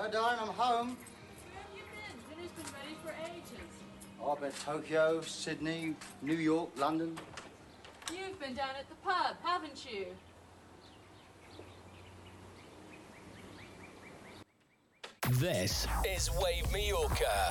Hello, darling, I'm home. Where have you been? Dinner's been ready for ages. I've been to Tokyo, Sydney, New York, London. You've been down at the pub, haven't you? This is Wave Mallorca.